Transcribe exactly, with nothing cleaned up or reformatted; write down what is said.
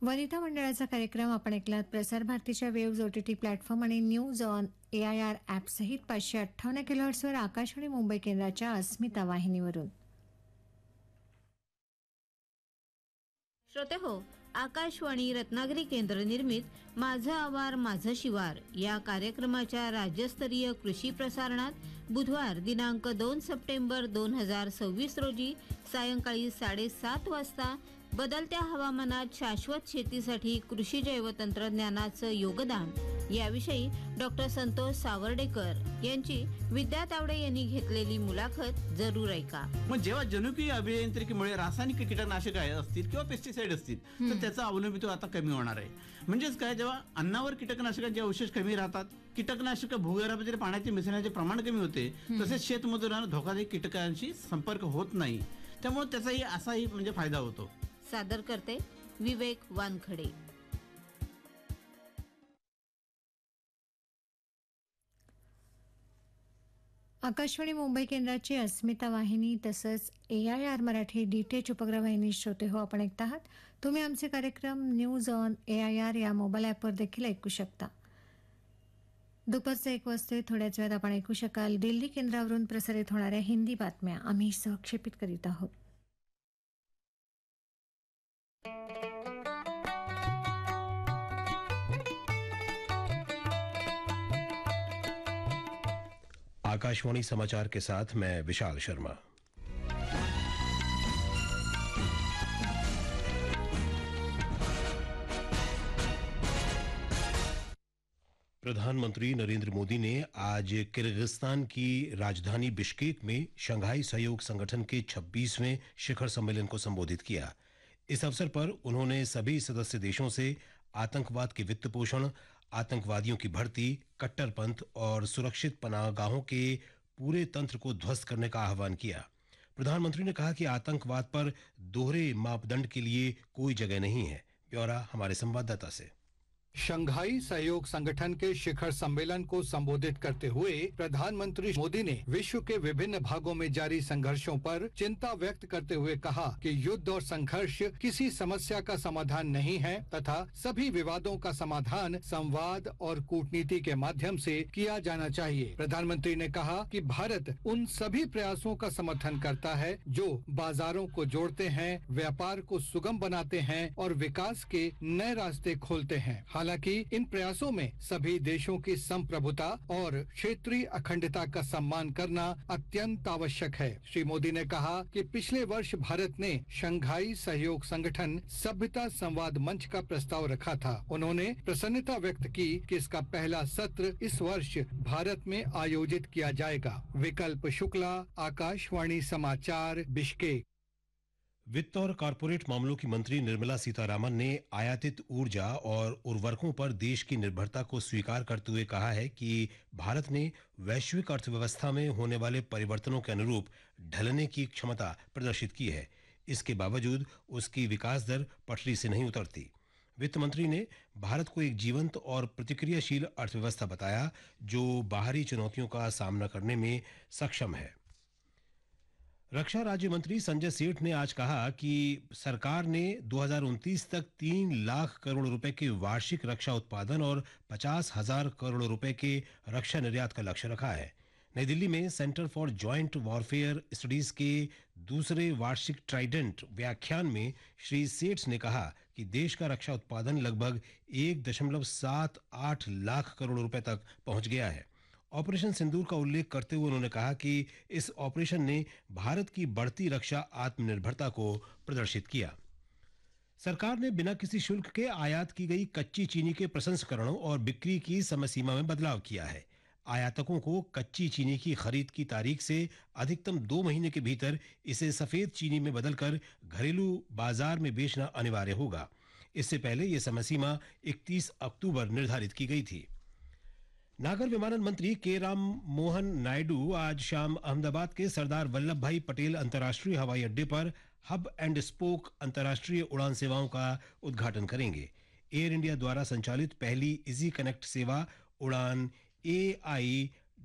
वनिता मंडळाचा कार्यक्रम आपण ऐकलात. प्रसार भारतीच्या वेव्ज ओटीटी प्लॅटफॉर्म आणि news on A I R app सहित पाचशे अठ्ठावन्न किलोहर्ट्सवर आकाशवाणी मुंबई केंद्राच्या अस्मिता वाहिनीवरून. श्रोते हो, आकाशवाणी रत्नागिरी केंद्र निर्मित माझं आवार माझं शिवार या कार्यक्रमाच्या राज्यस्तरीय कृषी प्रसारणात बुधवार दिनांक दोन सप्टेंबर दोन हजार सव्वीस रोजी सायंकाळी साडेसात वाजता बदलत्या हवामानात शाश्वत शेतीसाठी कृषी जैवतंत्रज्ञानाचं योगदान याविषयी डॉक्टर संतोष सावर्डेकर यांची विद्या तावडे यांनी घेतलेली मुलाखत जरूर ऐका. मग जेव्हा जनुकीय अभियांत्रिकीमुळे रासायनिक कीटकनाशक असतील किंवा पेस्टिसाइड असतील तर त्याचा अवलंबित्व आता कमी होणार आहे. म्हणजेच काय, जेव्हा अन्नावर कीटकनाशकांचे अवशेष कमी राहतात, कीटकनाशक भूगर्भातील पाण्याचे मिसळण्याचे प्रमाण कमी होते, तसेच शेतमजुरांना धोकादायक कीटकांशी संपर्क होत नाही. त्यामुळे त्याचाही असाही म्हणजे फायदा होतो. सादर करते विवेक वानखडे. आकाशवाणी मुंबई केंद्राची अस्मिता वाहिनी तसंच ए आय आर मराठी डीटीएच उपग्रह वाहिनी श्रोते हो आपण ऐकत आहात. तुम्ही आमचे कार्यक्रम news on A I R या मोबाईल ॲपवर देखील ऐकू शकता. दुपारचं एक वाजता थोड्याच वेळात आपण ऐकू शकाल दिल्ली केंद्रावरून प्रसारित होणाऱ्या हिंदी बातम्या. आम्ही सहक्षेपित करीत आहोत. आकाशवाणी समाचार के साथ मैं विशाल शर्मा. प्रधानमंत्री नरेंद्र मोदी ने आज किर्गिस्तान की राजधानी बिश्केक में शंघाई सहयोग संगठन के छब्बीसवें शिखर सम्मेलन को संबोधित किया. इस अवसर पर उन्होंने सभी सदस्य देशों से आतंकवाद के वित्त पोषण, आतंकवादियों की भर्ती, कट्टरपंथ और सुरक्षित पनाहगाहों के पूरे तंत्र को ध्वस्त करने का आह्वान किया. प्रधानमंत्री ने कहा कि आतंकवाद पर दोहरे मापदंड के लिए कोई जगह नहीं है. ब्यौरा हमारे संवाददाता से. शंघाई सहयोग संगठन के शिखर सम्मेलन को संबोधित करते हुए प्रधानमंत्री मोदी ने विश्व के विभिन्न भागों में जारी संघर्षों पर चिंता व्यक्त करते हुए कहा कि युद्ध और संघर्ष किसी समस्या का समाधान नहीं है तथा सभी विवादों का समाधान संवाद और कूटनीति के माध्यम से किया जाना चाहिए. प्रधानमंत्री ने कहा कि भारत उन सभी प्रयासों का समर्थन करता है जो बाजारों को जोड़ते हैं, व्यापार को सुगम बनाते हैं और विकास के नए रास्ते खोलते हैं. हालांकि इन प्रयासों में सभी देशों की संप्रभुता और क्षेत्रीय अखंडता का सम्मान करना अत्यंत आवश्यक है. श्री मोदी ने कहा कि पिछले वर्ष भारत ने शंघाई सहयोग संगठन सभ्यता संवाद मंच का प्रस्ताव रखा था. उन्होंने प्रसन्नता व्यक्त की कि इसका पहला सत्र इस वर्ष भारत में आयोजित किया जाएगा. विकल्प शुक्ला, आकाशवाणी समाचार, बिश्केक. वित्त और कॉरपोरेट मामलों की मंत्री निर्मला सीतारामन ने आयातित ऊर्जा और उर्वरकों पर देश की निर्भरता को स्वीकार करते हुए कहा है कि भारत ने वैश्विक अर्थव्यवस्था में होने वाले परिवर्तनों के अनुरूप ढलने की क्षमता प्रदर्शित की है. इसके बावजूद उसकी विकास दर पटरी से नहीं उतरती. वित्त मंत्री ने भारत को एक जीवंत और प्रतिक्रियाशील अर्थव्यवस्था बताया जो बाहरी चुनौतियों का सामना करने में सक्षम है. रक्षा राज्य मंत्री संजय सेठ ने आज कहा कि सरकार ने दो हज़ार उनतीस तक तीन लाख करोड़ रुपए के वार्षिक रक्षा उत्पादन और पचास हजार करोड़ रुपए के रक्षा निर्यात का लक्ष्य रखा है. नई दिल्ली में centre for joint warfare studies के दूसरे वार्षिक ट्राइडेंट व्याख्यान में श्री सेठ ने कहा कि देश का रक्षा उत्पादन लगभग एक दशमलव सात आठ लाख करोड़ रुपए तक पहुंच गया है. ऑपरेशन सिंदूर का उल्लेख करते हुए उन्होंने कहा कि इस ऑपरेशन ने भारत की बढ़ती रक्षा आत्मनिर्भरता को प्रदर्शित किया. सरकार ने बिना किसी शुल्क के आयात की गई कच्ची चीनी के प्रसंस्करण और बिक्री की समय सीमा में बदलाव किया है. आयातकों को कच्ची चीनी की खरीद की तारीख से अधिकतम दो महीने के भीतर इसे सफेद चीनी में बदलकर घरेलू बाजार में बेचना अनिवार्य होगा. इससे पहले यह समय सीमा इकतीस अक्टूबर निर्धारित की गई थी. नागर विमानन मंत्री के राम मोहन नायडू आज शाम अहमदाबाद के सरदार वल्लभ भाई पटेल अंतर्राष्ट्रीय हवाई अड्डे पर हब एंड स्पोक अंतर्राष्ट्रीय उड़ान सेवाओं का उद्घाटन करेंगे. एयर इंडिया द्वारा संचालित पहली इजी कनेक्ट सेवा उड़ान ए आई